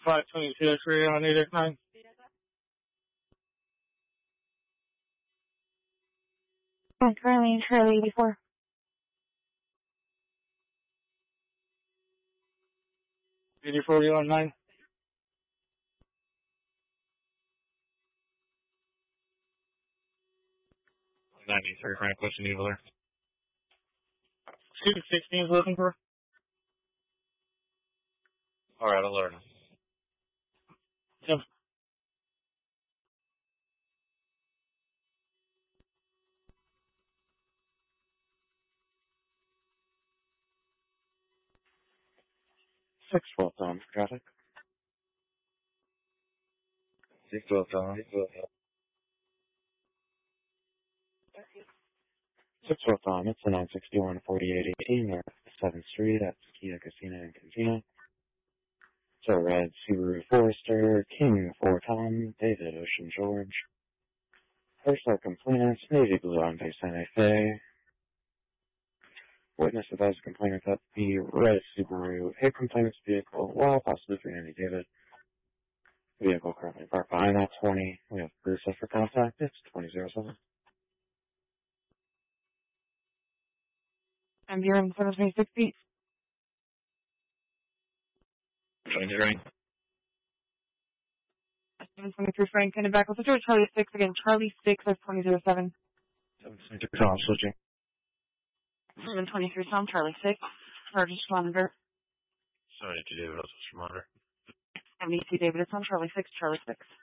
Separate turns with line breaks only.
522 X-ray on 8X9.
Currently in Charlie 84.
84 on 9. 93, Frank, what's the needle there? Student 16 is looking for. Alright, I'll learn. Yep. Six 12 Tom, traffic. 6 12 Tom. 6 12 Tom, it's the 961 4818 North 7th Street at Kia Casino and Cantina. So red Subaru Forester, King 4 Tom, David Ocean George. First our complainants, Navy Blue on base Santa Fe. Witness advised the complainant that the red Subaru hit complainant's vehicle while possibly for Andy David. Vehicle currently parked behind that 20. We have Bruce for contact. It's 2007.
I'm here in 726 feet.
20.
723 Frank, and back with the Charlie 6 again. Charlie 6 of 2007.
723 Tom, switching.
723 Tom, Charlie 6. Charged monitor.
72 David, also monitor.
72 David, it's on Charlie 6, Charlie 6.